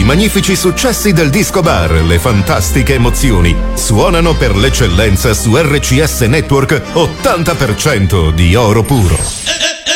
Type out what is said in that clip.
I magnifici successi del disco bar, le fantastiche emozioni suonano per l'eccellenza su RCS Network 80% di oro puro.